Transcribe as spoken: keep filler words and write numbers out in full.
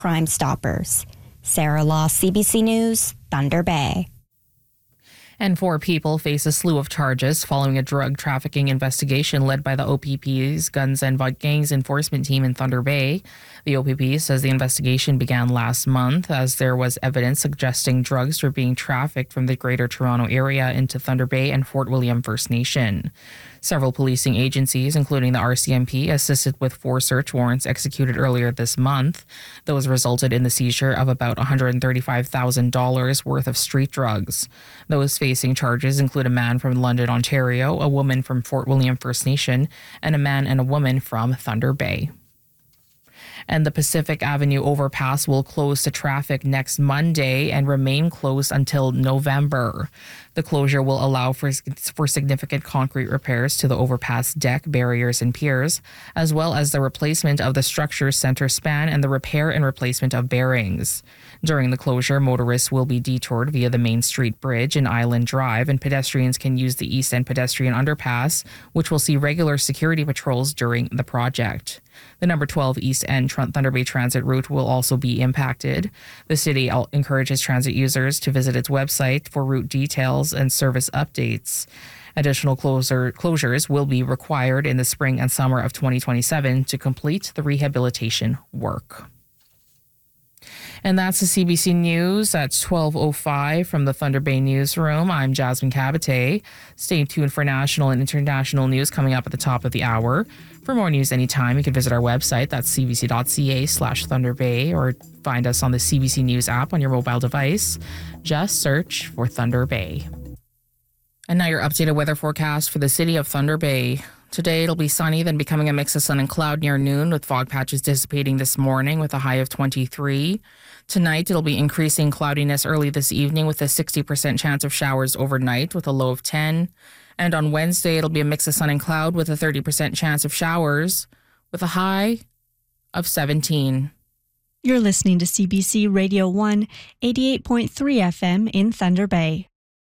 Crime Stoppers. Sarah Law, C B C News, Thunder Bay. And four people face a slew of charges following a drug trafficking investigation led by the O P P's Guns and Gangs Enforcement Team in Thunder Bay. The O P P says the investigation began last month as there was evidence suggesting drugs were being trafficked from the Greater Toronto Area into Thunder Bay and Fort William First Nation. Several policing agencies, including the R C M P, assisted with four search warrants executed earlier this month. Those resulted in the seizure of about one hundred thirty-five thousand dollars worth of street drugs. Those facing charges include a man from London, Ontario, a woman from Fort William First Nation, and a man and a woman from Thunder Bay. And the Pacific Avenue overpass will close to traffic next Monday and remain closed until November. The closure will allow for, for significant concrete repairs to the overpass deck, barriers, and piers, as well as the replacement of the structure's center span and the repair and replacement of bearings. During the closure, motorists will be detoured via the Main Street Bridge and Island Drive, and pedestrians can use the East End Pedestrian Underpass, which will see regular security patrols during the project. The number twelve East End Thunder Bay Transit route will also be impacted. The city encourages transit users to visit its website for route details and service updates. Additional closer, closures will be required in the spring and summer of twenty twenty-seven to complete the rehabilitation work. And that's the C B C News at twelve oh five from the Thunder Bay Newsroom. I'm Jasmine Cabate. Stay tuned for national and international news coming up at the top of the hour. For more news anytime, you can visit our website. That's cbc.ca slash Thunder Bay, or find us on the C B C News app on your mobile device. Just search for Thunder Bay. And now your updated weather forecast for the city of Thunder Bay. Today it'll be sunny, then becoming a mix of sun and cloud near noon, with fog patches dissipating this morning with a high of twenty-three. Tonight it'll be increasing cloudiness early this evening with a sixty percent chance of showers overnight with a low of ten. And on Wednesday it'll be a mix of sun and cloud with a thirty percent chance of showers with a high of seventeen. You're listening to C B C Radio one, eighty-eight point three F M in Thunder Bay.